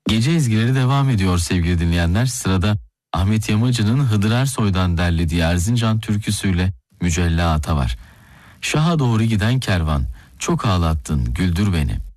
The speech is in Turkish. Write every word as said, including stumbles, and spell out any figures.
Gece ezgileri devam ediyor sevgili dinleyenler. Sırada Ahmet Yamacı'nın Hıdır Ersoy'dan derlediği Erzincan türküsüyle Mücella Ata var. Şaha doğru giden kervan, çok ağlattın güldür beni.